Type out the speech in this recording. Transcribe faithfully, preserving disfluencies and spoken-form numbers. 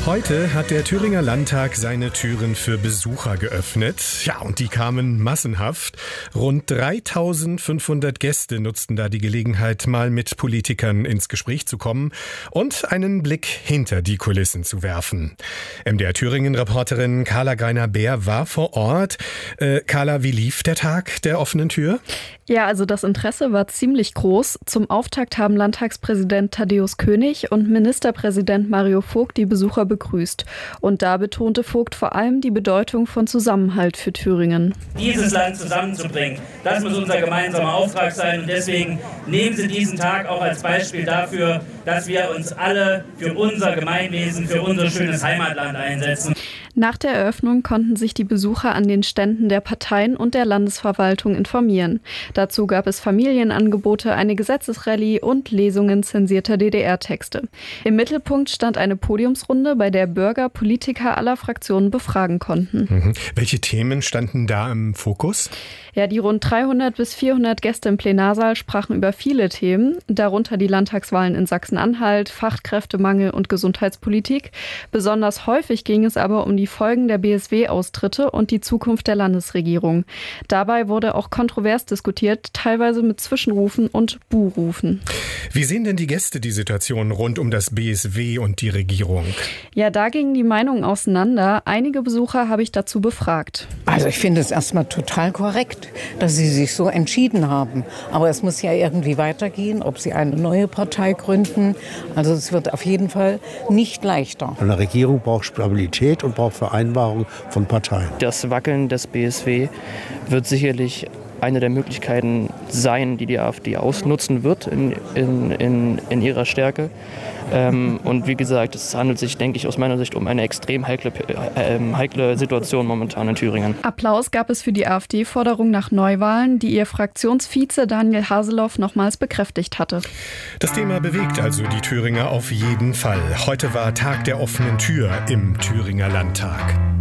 Heute hat der Thüringer Landtag seine Türen für Besucher geöffnet. Ja, und die kamen massenhaft. Rund dreitausendfünfhundert Gäste nutzten da die Gelegenheit, mal mit Politikern ins Gespräch zu kommen und einen Blick hinter die Kulissen zu werfen. M D R Thüringen-Reporterin Carla Greiner-Beer war vor Ort. Äh, Carla, wie lief der Tag der offenen Tür? Ja, also das Interesse war ziemlich groß. Zum Auftakt haben Landtagspräsident Thaddäus König und Ministerpräsident Mario Vogt die Besucher begrüßt. Und da betonte Vogt vor allem die Bedeutung von Zusammenhalt für Thüringen. Dieses Land zusammenzubringen, das muss unser gemeinsamer Auftrag sein. Und deswegen nehmen Sie diesen Tag auch als Beispiel dafür, dass wir uns alle für unser Gemeinwesen, für unser schönes Heimatland einsetzen. Nach der Eröffnung konnten sich die Besucher an den Ständen der Parteien und der Landesverwaltung informieren. Dazu gab es Familienangebote, eine Gesetzesrallye und Lesungen zensierter D D R-Texte. Im Mittelpunkt stand eine Podiumsrunde, bei der Bürger Politiker aller Fraktionen befragen konnten. Mhm. Welche Themen standen da im Fokus? Ja, die rund dreihundert bis vierhundert Gäste im Plenarsaal sprachen über viele Themen, darunter die Landtagswahlen in Sachsen-Anhalt, Fachkräftemangel und Gesundheitspolitik. Besonders häufig ging es aber um die Folgen der B S W-Austritte und die Zukunft der Landesregierung. Dabei wurde auch kontrovers diskutiert, teilweise mit Zwischenrufen und Buhrufen. Wie sehen denn die Gäste die Situation rund um das B S W und die Regierung? Ja, da gingen die Meinungen auseinander. Einige Besucher habe ich dazu befragt. Also ich finde es erstmal total korrekt, dass sie sich so entschieden haben. Aber es muss ja irgendwie weitergehen, ob sie eine neue Partei gründen. Also es wird auf jeden Fall nicht leichter. Eine Regierung braucht Stabilität und braucht Vereinbarung von Parteien. Das Wackeln des B S W wird sicherlich eine der Möglichkeiten sein, die die AfD ausnutzen wird in, in, in, in ihrer Stärke. Ähm, und wie gesagt, es handelt sich, denke ich, aus meiner Sicht um eine extrem heikle, äh, heikle Situation momentan in Thüringen. Applaus gab es für die AfD-Forderung nach Neuwahlen, die ihr Fraktionsvize Daniel Haseloff nochmals bekräftigt hatte. Das Thema bewegt also die Thüringer auf jeden Fall. Heute war Tag der offenen Tür im Thüringer Landtag.